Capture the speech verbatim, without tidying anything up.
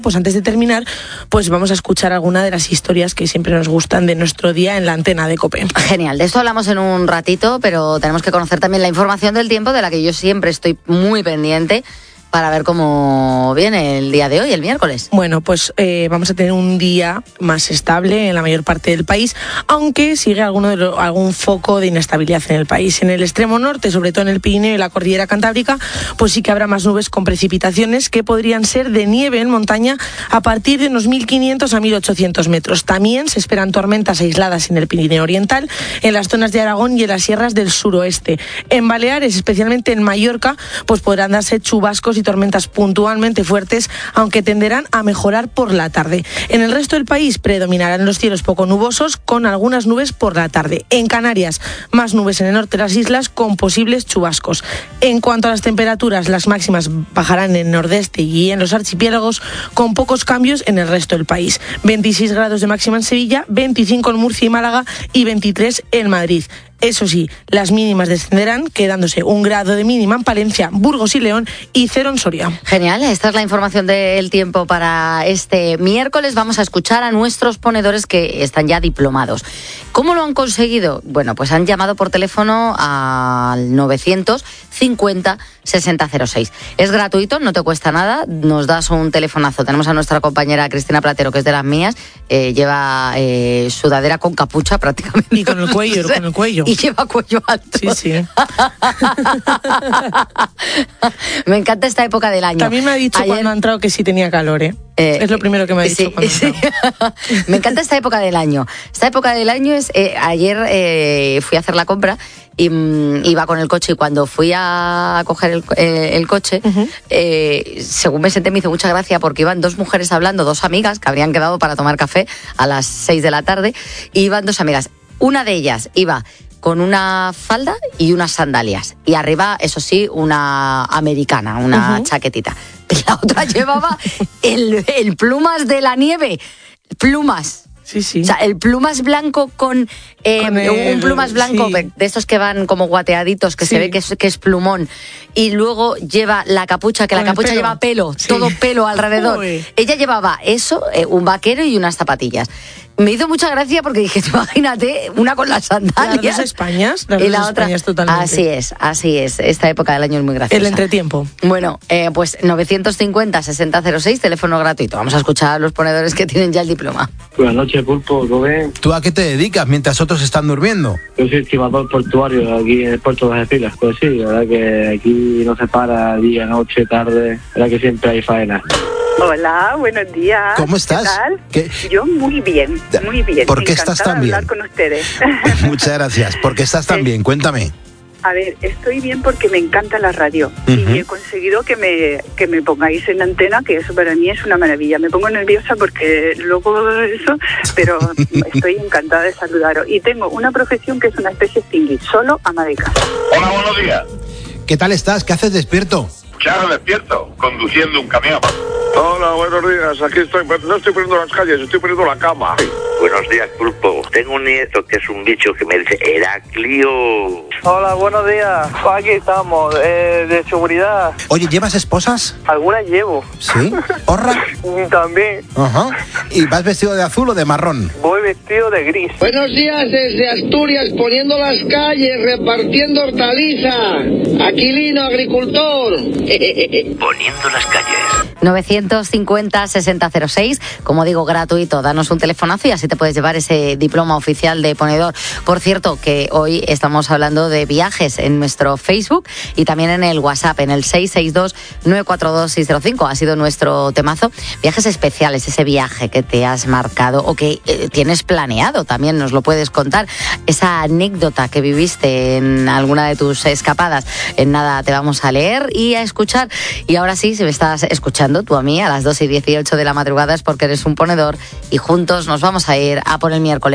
Pues antes de terminar, pues vamos a escuchar alguna de las historias que siempre nos gustan de nuestro día en la antena de COPE. Genial, de esto hablamos en un ratito, pero tenemos que conocer también la información del tiempo, de la que yo siempre estoy muy pendiente, para ver cómo viene el día de hoy, el miércoles. Bueno, pues eh, vamos a tener un día más estable en la mayor parte del país, aunque sigue alguno de lo, algún foco de inestabilidad en el país. En el extremo norte, sobre todo en el Pirineo y la Cordillera Cantábrica, pues sí que habrá más nubes con precipitaciones que podrían ser de nieve en montaña a partir de unos mil quinientos a mil ochocientos metros. También se esperan tormentas aisladas en el Pirineo Oriental, en las zonas de Aragón y en las sierras del suroeste. En Baleares, especialmente en Mallorca, pues podrán darse chubascos y tormentas puntualmente fuertes, aunque tenderán a mejorar por la tarde. En el resto del país predominarán los cielos poco nubosos, con algunas nubes por la tarde. En Canarias, más nubes en el norte de las islas, con posibles chubascos. En cuanto a las temperaturas, las máximas bajarán en el nordeste y en los archipiélagos, con pocos cambios en el resto del país. veintiséis grados de máxima en Sevilla, veinticinco en Murcia y Málaga y veintitrés en Madrid. Eso sí, las mínimas descenderán, quedándose un grado de mínima en Palencia, Burgos y León y cero en Soria. Genial, esta es la información del tiempo para este miércoles. Vamos a escuchar a nuestros ponedores que están ya diplomados. ¿Cómo lo han conseguido? Bueno, pues han llamado por teléfono al novecientos cincuenta sesenta cero seis. Es gratuito, no te cuesta nada, nos das un telefonazo. Tenemos a nuestra compañera Cristina Platero, que es de las mías, eh, lleva eh, sudadera con capucha prácticamente. Y con el cuello, con el cuello. Y lleva cuello alto. Sí, sí. Me encanta esta época del año. También me ha dicho Ayer... cuando ha entrado que sí tenía calor, ¿eh? Eh, es lo primero que me ha dicho sí, cuando sí. Me encanta esta época del año. Esta época del año es... Eh, ayer eh, fui a hacer la compra y mm, iba con el coche, y cuando fui a coger el, eh, el coche, uh-huh. eh, según me senté, me hizo mucha gracia porque iban dos mujeres hablando, dos amigas que habrían quedado para tomar café a las seis de la tarde, y iban dos amigas. Una de ellas iba con una falda y unas sandalias, y arriba, eso sí, una americana, una uh-huh. chaquetita. La otra llevaba el, el plumas de la nieve, plumas. Sí, sí. O sea, el plumas blanco con, eh, con el, un plumas blanco, sí. de estos que van como guateaditos, que sí. se ve que es, que es plumón. Y luego lleva la capucha, que con la capucha pelo. lleva pelo, sí. todo pelo alrededor. Uy. Ella llevaba eso, eh, un vaquero y unas zapatillas. Me hizo mucha gracia porque dije, imagínate, una con las sandalias. Las dos Españas, las y la dos otra, Españas totalmente. Así es, así es. Esta época del año es muy graciosa. El entretiempo. Bueno, eh, pues novecientos cincuenta sesenta cero seis, teléfono gratuito. Vamos a escuchar a los ponedores que tienen ya el diploma. Buenas noches, Pulpo, Rubén. ¿Tú a qué te dedicas mientras otros están durmiendo? Yo soy estimador portuario aquí en el puerto de Algeciras. Pues sí, la verdad que aquí no se para día, noche, tarde. La verdad que siempre hay faena. Hola, buenos días. ¿Cómo estás? ¿Qué tal? ¿Qué? Yo muy bien, muy bien. ¿Por qué estás tan bien? Hablar con ustedes. Muchas gracias. ¿Por qué estás tan bien? Cuéntame. A ver, estoy bien porque me encanta la radio, uh-huh. y he conseguido que me que me pongáis en antena, que eso para mí es una maravilla. Me pongo nerviosa porque luego eso, pero estoy encantada de saludaros. Y tengo una profesión que es una especie stingui, solo ama de casa. Hola, buenos días. ¿Qué tal estás? ¿Qué haces despierto? Claro, despierto, conduciendo un camión. Hola, buenos días, aquí estoy, no estoy poniendo las calles, estoy poniendo la cama. Buenos días, Pulpo. Tengo un nieto que es un bicho que me dice Heraclio. Hola, buenos días. Aquí estamos, eh, de seguridad. Oye, ¿llevas esposas? Algunas llevo. ¿Sí? ¿Porra? También. Ajá. ¿Y vas vestido de azul o de marrón? Voy vestido de gris. Buenos días desde Asturias, poniendo las calles, repartiendo hortaliza. Aquilino, agricultor. Poniendo las calles. novecientos cincuenta sesenta cero seis, como digo, gratuito. Danos un telefonazo y así te puedes llevar ese diploma oficial de ponedor. Por cierto, que hoy estamos hablando de viajes en nuestro Facebook y también en el WhatsApp, en el seis seis dos nueve cuatro dos seis cero cinco. Ha sido nuestro temazo. Viajes especiales, ese viaje que te has marcado o que eh, tienes planeado, también nos lo puedes contar. Esa anécdota que viviste en alguna de tus escapadas. En nada te vamos a leer y a escuchar. Y ahora sí, si me estás escuchando tú a mí a las dos y dieciocho de la madrugada, es porque eres un ponedor y juntos nos vamos a ir a por el miércoles.